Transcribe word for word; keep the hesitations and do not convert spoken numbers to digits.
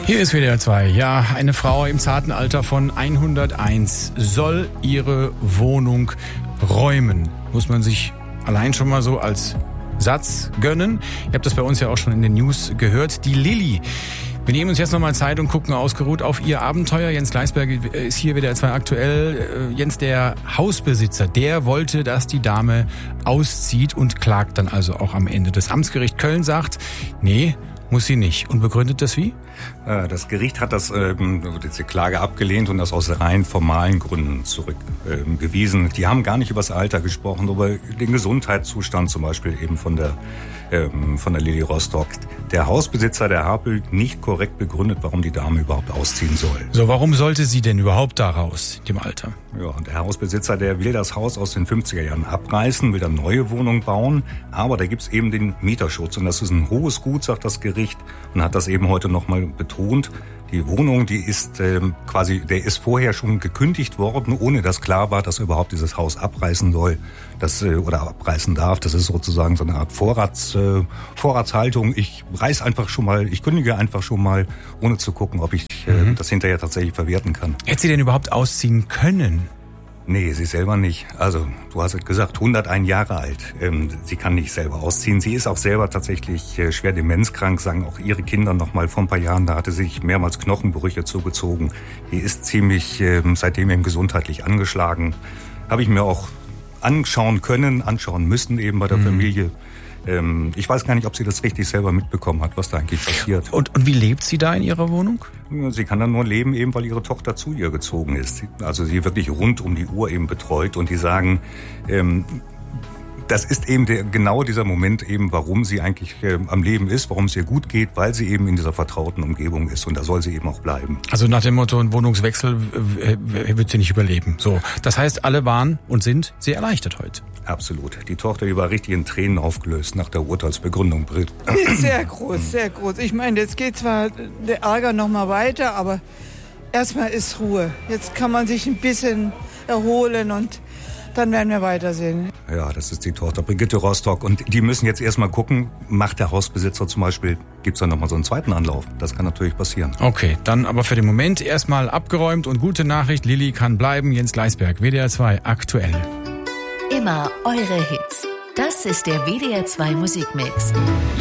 Hier ist W D R zwei. Ja, eine Frau im zarten Alter von hunderteins soll ihre Wohnung räumen. Muss man sich allein schon mal so als Satz gönnen. Ihr habt das bei uns ja auch schon in den News gehört. Die Lilly. Wir nehmen uns jetzt nochmal Zeit und gucken ausgeruht auf ihr Abenteuer. Jens Gleisberg ist hier W D R zwei aktuell. Jens, der Hausbesitzer, der wollte, dass die Dame auszieht und klagt dann also auch am Ende. Das Amtsgericht Köln sagt, nee, muss sie nicht. Und begründet das wie? Das Gericht hat das, ähm, diese Klage abgelehnt und das aus rein formalen Gründen zurückgewiesen. Ähm, die haben gar nicht über das Alter gesprochen, über den Gesundheitszustand zum Beispiel eben von der, ähm, von der Lilly Rostock. Der Hausbesitzer, der Harpel, nicht korrekt begründet, warum die Dame überhaupt ausziehen soll. So, warum sollte sie denn überhaupt da raus, dem Alter? Ja, und der Hausbesitzer, der will das Haus aus den fünfziger Jahren abreißen, will eine neue Wohnung bauen, aber da gibt's eben den Mieterschutz und das ist ein hohes Gut, sagt das Gericht, und hat das eben heute nochmal betont. Die Wohnung, die ist ähm, quasi, der ist vorher schon gekündigt worden, ohne dass klar war, dass er überhaupt dieses Haus abreißen soll, das äh, oder abreißen darf. Das ist sozusagen so eine Art Vorrats, äh, Vorratshaltung. Ich reiß einfach schon mal, ich kündige einfach schon mal, ohne zu gucken, ob ich äh, mhm. das hinterher tatsächlich verwerten kann. Hätte sie denn überhaupt ausziehen können? Nee, sie selber nicht. Also, du hast es gesagt, hunderteins Jahre alt. Ähm, sie kann nicht selber ausziehen. Sie ist auch selber tatsächlich äh, schwer demenzkrank, sagen auch ihre Kinder noch mal vor ein paar Jahren. Da hatte sie sich mehrmals Knochenbrüche zugezogen. Die ist ziemlich ähm, seitdem eben gesundheitlich angeschlagen. Habe ich mir auch anschauen können, anschauen müssen eben bei der mhm. Familie. Ähm, ich weiß gar nicht, ob sie das richtig selber mitbekommen hat, was da eigentlich passiert. Und, und wie lebt sie da in ihrer Wohnung? Sie kann dann nur leben, eben weil ihre Tochter zu ihr gezogen ist. Also sie wirklich rund um die Uhr eben betreut. Und die sagen, ähm, das ist eben der, genau dieser Moment eben, warum sie eigentlich äh, am Leben ist, warum es ihr gut geht, weil sie eben in dieser vertrauten Umgebung ist. Und da soll sie eben auch bleiben. Also nach dem Motto, ein Wohnungswechsel äh, wird sie nicht überleben. So, das heißt, alle waren und sind sehr erleichtert heute. Absolut. Die Tochter, die war richtig in Tränen aufgelöst nach der Urteilsbegründung. Sehr groß, sehr groß. Ich meine, jetzt geht zwar der Ärger noch mal weiter, aber erstmal ist Ruhe. Jetzt kann man sich ein bisschen erholen und dann werden wir weitersehen. Ja, das ist die Tochter Brigitte Rostock. Und die müssen jetzt erstmal gucken, macht der Hausbesitzer zum Beispiel, gibt's da nochmal so einen zweiten Anlauf? Das kann natürlich passieren. Okay, dann aber für den Moment erstmal abgeräumt und gute Nachricht, Lilly kann bleiben. Jens Gleisberg, W D R zwei aktuell. Immer eure Hits. Das ist der W D R zwei Musikmix.